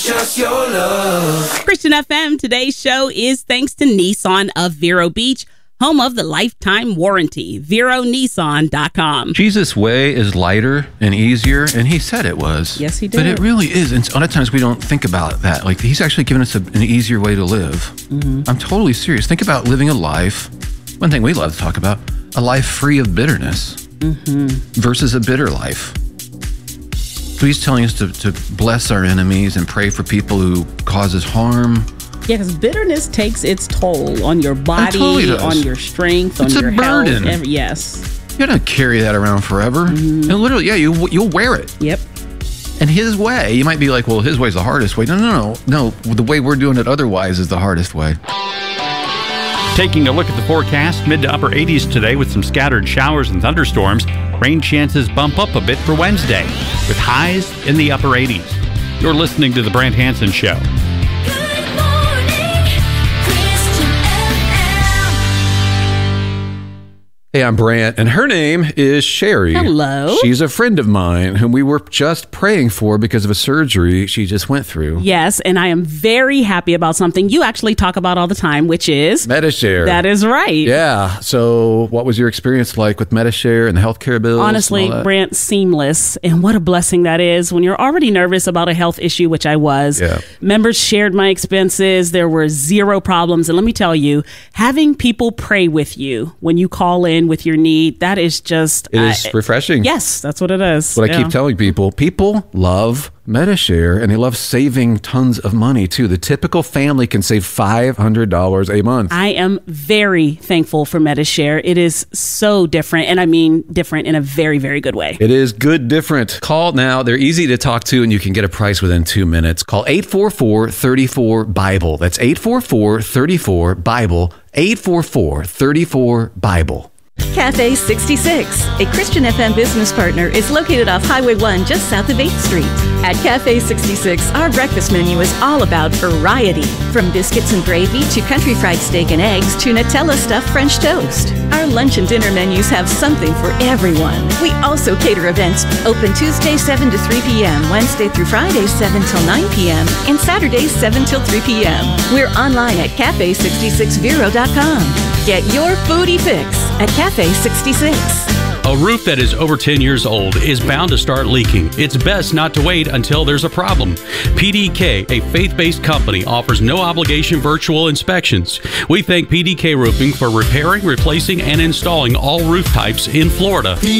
Just your love. Christian FM, today's show is thanks to Nissan of Vero Beach, home of the lifetime warranty. VeroNissan.com. Jesus' way is lighter and easier, and he said it was. Yes, he did. But it really is. And a lot of times we don't think about that. Like, he's actually given us an easier way to live. Mm-hmm. I'm totally serious. Think about living a life, one thing we love to talk about, a life free of bitterness versus a bitter life. So he's telling us to bless our enemies and pray for people who cause us harm. Yeah, because bitterness takes its toll on your body, totally on your strength, it's on your burden. health. Yes. You're not carry that around forever. And literally, yeah, you'll wear it. Yep. And his way, you might be like, well, his way is the hardest way. No. The way we're doing it otherwise is the hardest way. Taking a look at the forecast, mid to upper 80s today with some scattered showers and thunderstorms. Rain chances bump up a bit for Wednesday with highs in the upper 80s. You're listening to The Brant Hansen Show. Good morning, Christian FM. Hey, I'm Brant, and her name is Sherry. Hello. She's a friend of mine whom we were just praying for because of a surgery she just went through. Yes, and I am very happy about something you actually talk about all the time, which is... Medi-Share. That is right. Yeah. So what was your experience like with Medi-Share and the healthcare bills? Honestly, and all that? Brant, seamless. And what a blessing that is when you're already nervous about a health issue, which I was. Yeah. Members shared my expenses. There were zero problems. And let me tell you, having people pray with you when you call in with your need, that is just... It is refreshing. Yes, that's what it is. What I keep telling people. People love Medi-Share, and they love saving tons of money, too. The typical family can save $500 a month. I am very thankful for Medi-Share. It is so different, and I mean different in a very, very good way. It is good different. Call now. They're easy to talk to, and you can get a price within 2 minutes. Call 844-34-BIBLE. That's 844-34-BIBLE. 844-34-BIBLE. Cafe 66, a Christian FM business partner, is located off Highway 1 just south of 8th Street. At Cafe 66, our breakfast menu is all about variety. From biscuits and gravy to country fried steak and eggs to Nutella stuffed French toast. Our lunch and dinner menus have something for everyone. We also cater events open Tuesday 7 to 3 p.m., Wednesday through Friday 7 till 9 p.m., and Saturdays 7 till 3 p.m. We're online at cafe66vero.com. Get your foodie fix at Cafe 66. A roof that is over 10 years old is bound to start leaking. It's best not to wait until there's a problem. PDK, a faith-based company, offers no obligation virtual inspections. We thank PDK Roofing for repairing, replacing, and installing all roof types in Florida.